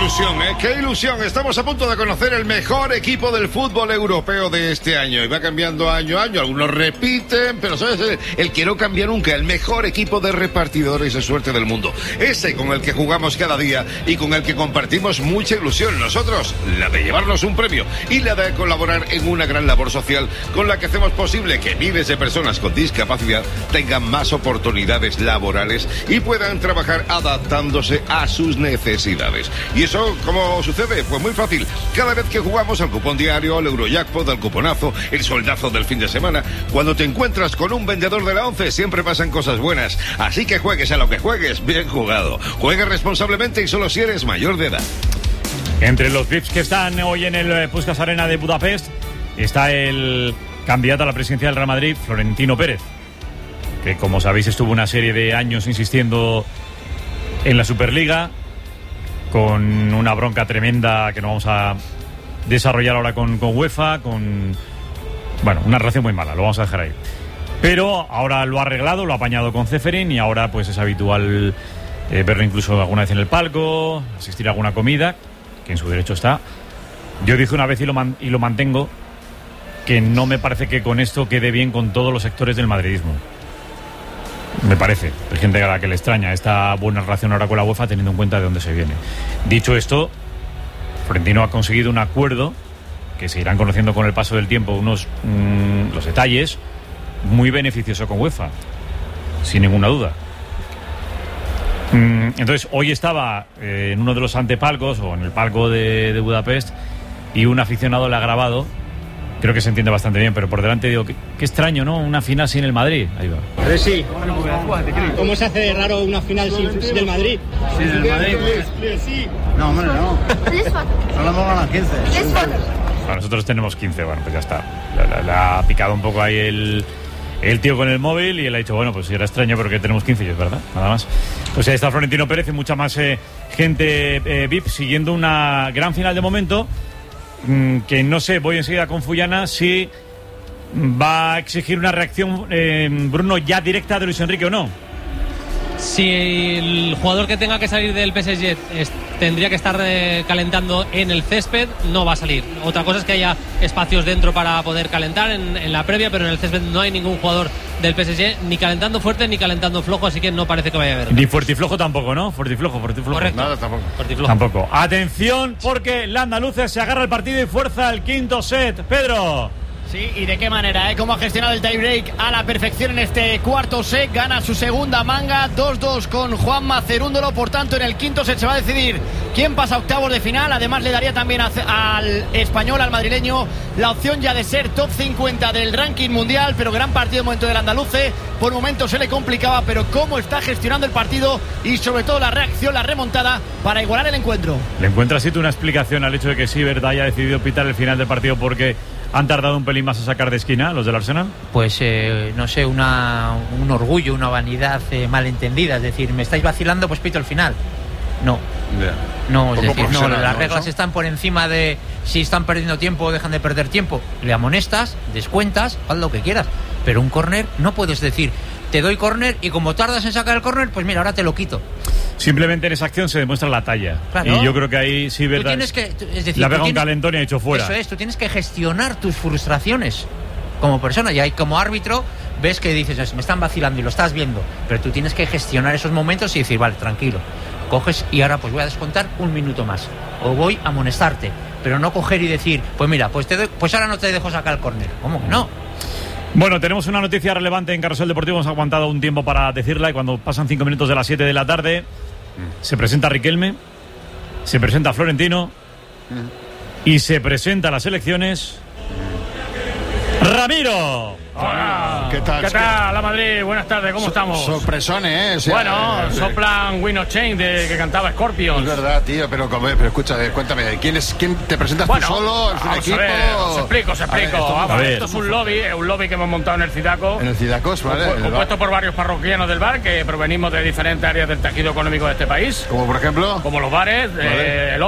ilusión, ¿eh? ¡Qué ilusión! Estamos a punto de conocer el mejor equipo del fútbol europeo de este año. Y va cambiando año a año. Algunos repiten, pero ¿sabes? El que no cambia nunca. El mejor equipo de repartidores de suerte del mundo. Ese con el que jugamos cada día y con el que compartimos mucha ilusión. Nosotros, la de llevarnos un premio y la de colaborar en una gran labor social con la que hacemos posible que miles de personas con discapacidad tengan más oportunidades laborales y puedan trabajar adaptándose a sus necesidades. ¿Y eso cómo sucede? Pues muy fácil. Cada vez que jugamos al cupón diario, al Eurojackpot, al cuponazo, el soldazo del fin de semana, cuando te encuentras con un vendedor de la 11 siempre pasan cosas buenas. Así que juegues a lo que juegues, bien jugado. Juegue responsablemente y solo si eres mayor de edad. Entre los VIPs que están hoy en el Puskás Arena de Budapest está el candidato a la presidencia del Real Madrid, Florentino Pérez, que como sabéis estuvo una serie de años insistiendo en la Superliga, con una bronca tremenda que no vamos a desarrollar ahora con UEFA, bueno, una relación muy mala, lo vamos a dejar ahí. Pero ahora lo ha arreglado, lo ha apañado con Ceferin y ahora pues es habitual verlo incluso alguna vez en el palco, asistir a alguna comida, que en su derecho está. Yo dije una vez y lo mantengo, que no me parece que con esto quede bien con todos los sectores del madridismo. Me parece. Hay gente a la que le extraña esta buena relación ahora con la UEFA teniendo en cuenta de dónde se viene. Dicho esto, Florentino ha conseguido un acuerdo que se irán conociendo con el paso del tiempo los detalles, muy beneficioso con UEFA, sin ninguna duda. Entonces, hoy estaba en uno de los antepalcos o en el palco de Budapest y un aficionado le ha grabado. Creo que se entiende bastante bien, pero por delante digo, qué extraño, ¿no? Una final sin el Madrid. Ahí va. Sí. ¿Cómo se hace de raro una final sin del Madrid? ¿Sin el Madrid? No, hombre, no. Solo hemos ganado 15. Bueno, nosotros tenemos 15, bueno, pues ya está. Le ha picado un poco ahí el tío con el móvil y él ha dicho, bueno, pues era extraño, pero que tenemos 15 y es verdad, nada más. Pues ahí está Florentino Pérez y mucha más gente VIP siguiendo una gran final de momento. Que no sé, voy enseguida con Fullana si va a exigir una reacción Bruno ya directa de Luis Enrique o no. Si el jugador que tenga que salir del PSG tendría que estar calentando en el césped, no va a salir. Otra cosa es que haya espacios dentro para poder calentar en la previa, pero en el césped no hay ningún jugador del PSG ni calentando fuerte ni calentando flojo, así que no parece que vaya a haber. Ni fuerte y flojo tampoco, ¿no? Fuerte y flojo. Correcto. Nada, tampoco. Tampoco. Atención, porque la andaluza se agarra el partido y fuerza el quinto set. Pedro. Sí, y de qué manera, ¿eh? Cómo ha gestionado el tiebreak a la perfección en este cuarto set. Gana su segunda manga, 2-2 con Juanma Cerúndolo. Por tanto, en el quinto set se va a decidir quién pasa a octavos de final. Además, le daría también al español, al madrileño, la opción ya de ser top 50 del ranking mundial. Pero gran partido de momento del andaluce. Por momentos se le complicaba, pero cómo está gestionando el partido y sobre todo la reacción, la remontada para igualar el encuentro. ¿Le encuentras así tú una explicación al hecho de que Sivert haya decidido pitar el final del partido porque han tardado un pelín más a sacar de esquina los del Arsenal? Pues no sé, un orgullo, una vanidad malentendida. Es decir, me estáis vacilando, pues pito el final. No. No, es decir, no, las reglas están por encima de si están perdiendo tiempo o dejan de perder tiempo. Le amonestas, descuentas, haz lo que quieras. Pero un córner no puedes decir, te doy córner y como tardas en sacar el córner, pues mira, ahora te lo quito. Simplemente en esa acción se demuestra la talla. Claro. Y yo creo que ahí sí, verdad. Es decir, la pega un calentón y ha hecho fuera. Eso es, tú tienes que gestionar tus frustraciones como persona. Y ahí como árbitro ves que dices, me están vacilando y lo estás viendo. Pero tú tienes que gestionar esos momentos y decir, vale, tranquilo. Coges y ahora pues voy a descontar un minuto más. O voy a amonestarte. Pero no coger y decir, pues mira, pues ahora no te dejo sacar el córner. ¿Cómo que no? Bueno, tenemos una noticia relevante en Carrusel Deportivo. Hemos aguantado un tiempo para decirla y cuando pasan 5 minutos de las 7 de la tarde se presenta Riquelme, se presenta Florentino y se presenta a las elecciones Ramiro. Hola. ¿Qué tal? ¿Qué tal, la Madrid? Buenas tardes, ¿cómo estamos? Sorpresones, ¿eh? O sea, bueno, soplan Wind of Change que cantaba Scorpions. Es verdad, tío, pero escucha, cuéntame, ¿quién te presentas tú solo? ¿Es un equipo? Os explico. Esto es un lobby que hemos montado en el Cidaco. En el Cidacos, ¿vale? Compuesto por varios parroquianos del bar que provenimos de diferentes áreas del tejido económico de este país. ¿Como por ejemplo? Como los bares, vale. el